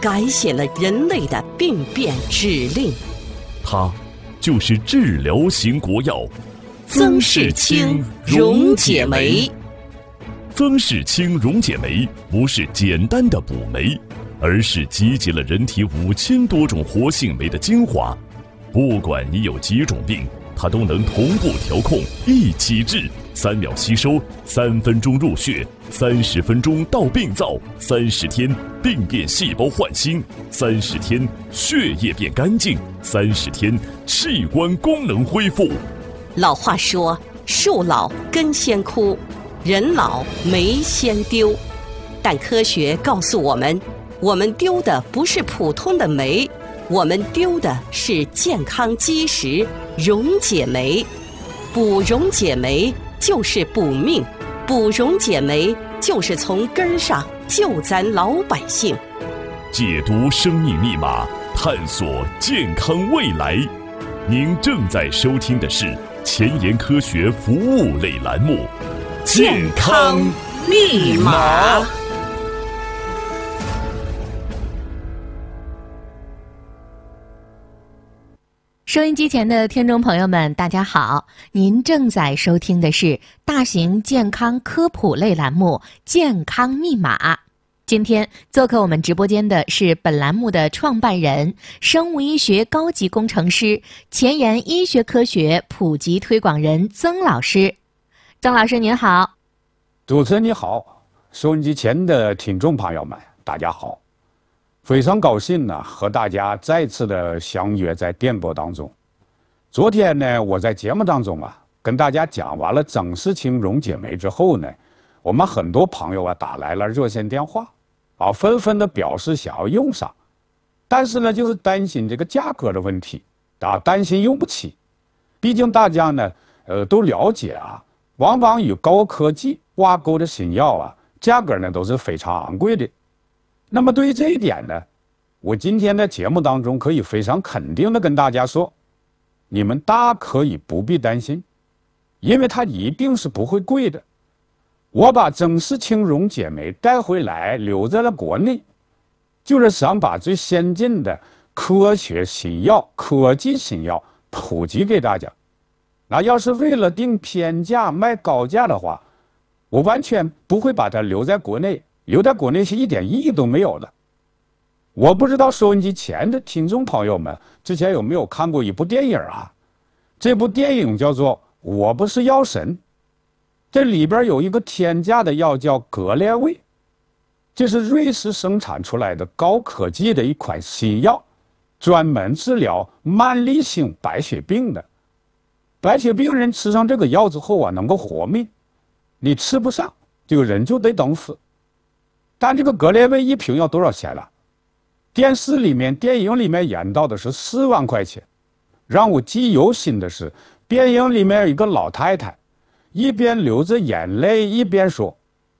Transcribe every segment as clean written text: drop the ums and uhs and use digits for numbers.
改写了人类的病变指令。 它就是治疗型国药曾氏清溶解酶。 曾氏清溶解酶不是简单的补酶，而是集结了人体5000多种活性酶的精华。不管你有几种病，它都能同步调控，一起治，3秒吸收，3分钟入血，30分钟到病灶，30天病变细胞换新，30天血液变干净，30天器官功能恢复。 老话说，树老根先枯，人老酶先丢。但科学告诉我们丢的不是普通的酶，我们丢的是健康基石溶解酶。补溶解酶就是补命，补溶解酶就是从根上救咱老百姓。 解读生命密码，探索健康未来。您正在收听的是前沿科学服务类栏目《 健康密码》。 收音机前的听众朋友们，大家好，您正在收听的是大型健康科普类栏目《健康密码》。今天做客我们直播间的是本栏目的创办人、生物医学高级工程师、前沿医学科学普及推广人曾老师。曾老师您好。 主持人你好，收音机前的听众朋友们大家好，非常高兴呢和大家再次的相约在电波当中。昨天呢，我在节目当中跟大家讲完了曾氏清溶解酶之后呢，我们很多朋友打来了热线电话纷纷的表示想要用上，但是呢就是担心这个价格的问题担心用不起。毕竟大家呢都了解往往与高科技挂钩的新药价格呢都是非常昂贵的。那么对于这一点呢，我今天在节目当中可以非常肯定的跟大家说，你们大可以不必担心，因为它一定是不会贵的。我把曾氏清溶解酶带回来留在了国内，就是想把最先进的科学新药、科技新药普及给大家。那要是为了定偏价卖高价的话，我完全不会把它留在国内，留在国内是一点意义都没有的。我不知道收音机前的听众朋友们之前有没有看过一部电影这部电影叫做《我不是药神》。这里边有一个天价的药叫格列卫，这是瑞士生产出来的高科技的一款新药，专门治疗慢粒性白血病的。白血病人吃上这个药之后能够活命，你吃不上这个人就得等死。但这个格列卫一瓶要多少钱了？电影里面演到的是4万块钱。让我记忆犹新的是，电影里面有一个老太太一边流着眼泪一边说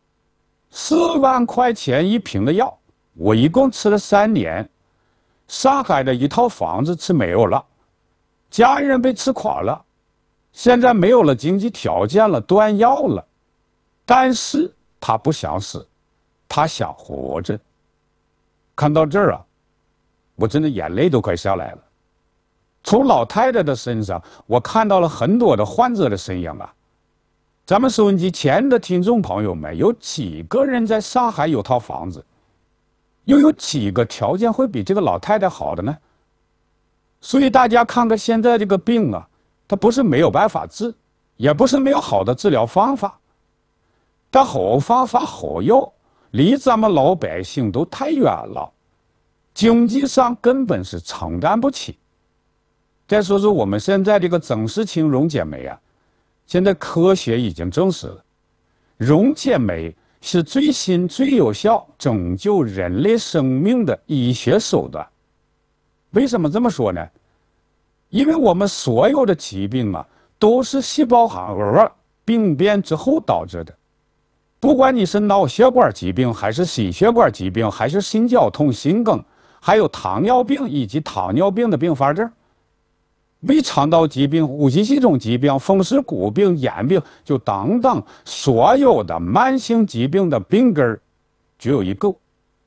，4万块钱一瓶的药，我一共吃了3年，上海的一套房子吃没有了，家人被吃垮了，现在没有了经济条件了，断药了，但是他不想死，他想活着。看到这儿我真的眼泪都快下来了。从老太太的身上我看到了很多的患者的身影咱们收音机前的听众朋友们，有几个人在上海有套房子，又有几个条件会比这个老太太好的呢？所以大家看看现在这个病它不是没有办法治，也不是没有好的治疗方法，但好方法好药离咱们老百姓都太远了，经济上根本是承担不起。再说说我们现在这个曾氏清溶解酶现在科学已经证实了，溶解酶是最新最有效拯救人类生命的医学手段。为什么这么说呢？因为我们所有的疾病都是细胞核病变之后导致的。不管你是脑血管疾病，还是心血管疾病，还是心绞痛、心梗，还有糖尿病以及糖尿病的并发症，胃肠道疾病、呼吸系统疾病、风湿骨病、眼病，就等等，所有的慢性疾病的病根就有一个，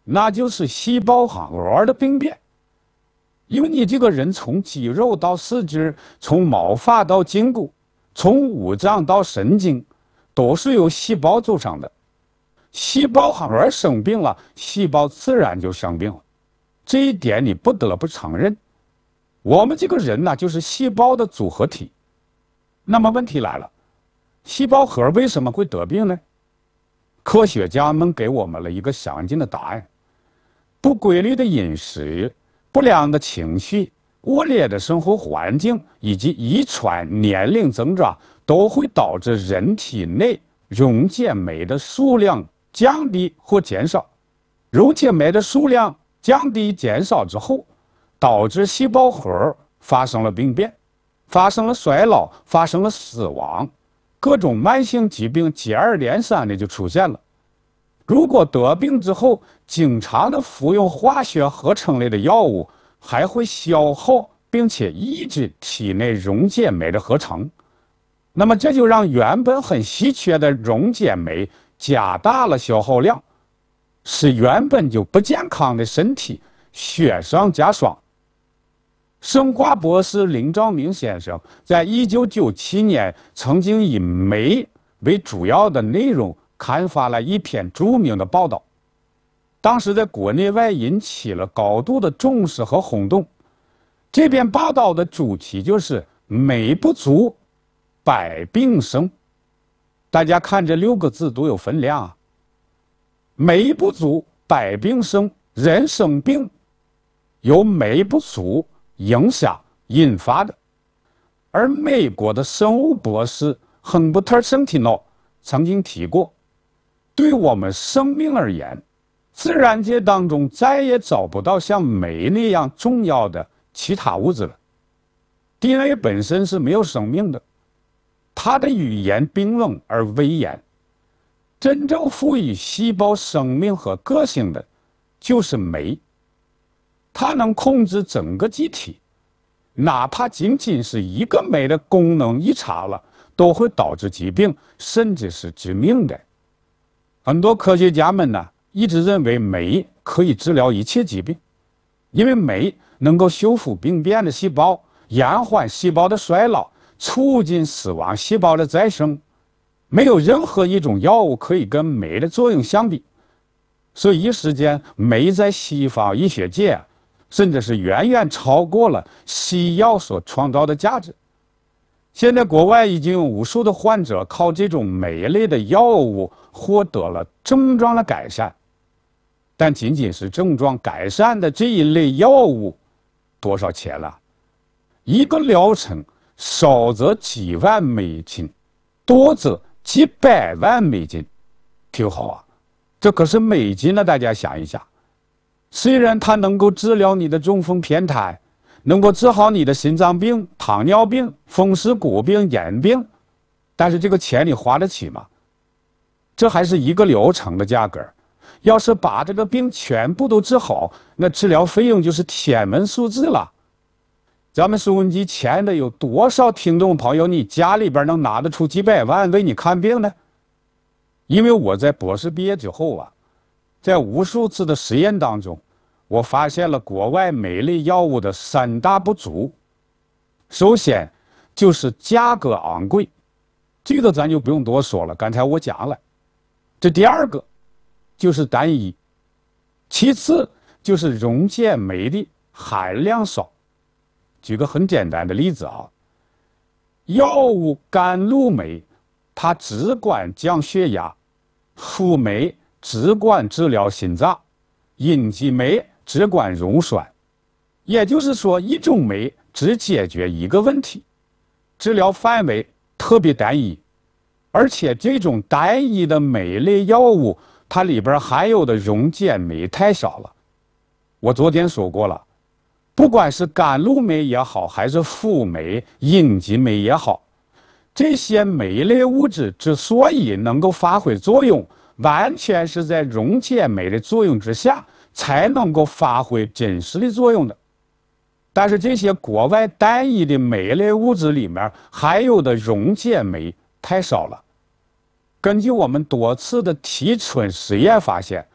那就是细胞和鹅的病变。因为你这个人从肌肉到四肢，从毛发到筋骨，从五脏到神经，都是由细胞组成的。细胞和鹅生病了，细胞自然就生病了。这一点你不得不承认。我们这个人呢，就是细胞的组合体。那么问题来了，细胞核为什么会得病呢？科学家们给我们了一个详尽的答案：不规律的饮食、不良的情绪、恶劣的生活环境以及遗传、年龄增长，都会导致人体内溶解酶的数量降低或减少。溶解酶的数量降低、减少之后，导致细胞核发生了病变，发生了衰老，发生了死亡，各种慢性疾病接二连三的就出现了。如果得病之后，经常的服用化学合成类的药物，还会消耗并且抑制体内溶解酶的合成，那么这就让原本很稀缺的溶解酶加大了消耗量，使原本就不健康的身体雪上加霜。生化博士林兆明先生在1997年曾经以酶为主要的内容刊发了一篇著名的报道，当时在国内外引起了高度的重视和轰动。这篇报道的主题就是酶不足，百病生。大家看这6个字都有分量啊。酶不足，百病生，人生病由酶不足影响引发的。而美国的生物博士亨伯特·圣提诺曾经提过，对我们生命而言，自然界当中再也找不到像酶那样重要的其他物质了。DNA 本身是没有生命的，它的语言冰冷而威严。真正赋予细胞生命和个性的就是酶，它能控制整个机体，哪怕仅仅是一个酶的功能异常了，都会导致疾病，甚至是致命的。很多科学家们呢，一直认为酶可以治疗一切疾病，因为酶能够修复病变的细胞，延缓细胞的衰老，促进死亡细胞的再生。没有任何一种药物可以跟酶的作用相比，所以一时间酶在西方医学界甚至是远远超过了西药所创造的价值。现在国外已经有无数的患者靠这种酶类的药物获得了症状的改善，但仅仅是症状改善的这一类药物多少钱了？一个疗程少则几万美金，多则几百万美金，挺好啊。这可是美金呢，大家想一下。虽然它能够治疗你的中风偏瘫，能够治好你的心脏病、糖尿病、风湿骨病、眼病，但是这个钱你花得起吗？这还是一个疗程的价格。要是把这个病全部都治好，那治疗费用就是天文数字了。咱们收音机前的有多少听众朋友，你家里边能拿得出几百万为你看病呢？因为我在博士毕业之后啊，在无数次的实验当中，我发现了国外酶类药物的3大不足。首先就是价格昂贵，这个咱就不用多说了，刚才我讲了。这第二个就是单一，其次就是溶解酶的含量少。举个很简单的例子啊，药物甘露酶它只管降血压，辅酶只管治疗心脏，隐激酶只管溶栓。也就是说，一种酶只解决一个问题，治疗范围特别单一，而且这种单一的酶类药物，它里边含有的溶解酶太少了。我昨天说过了，不管是甘露酶也好，还是辅酶、隐激酶也好，这些酶类物质之所以能够发挥作用，完全是在溶解酶的作用之下才能够发挥真实的作用的。但是这些国外单一的酶类物质里面含有的溶解酶太少了。根据我们多次的提纯实验发现，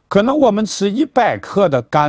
可能我们吃100克的甘